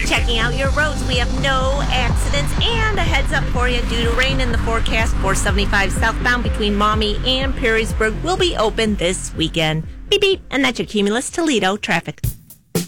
Checking out your roads, we have no accidents and a heads up for you due to rain in the forecast. 475 southbound between Maumee and Perrysburg will be open this weekend. Beep, beep. And that's your Cumulus Toledo traffic.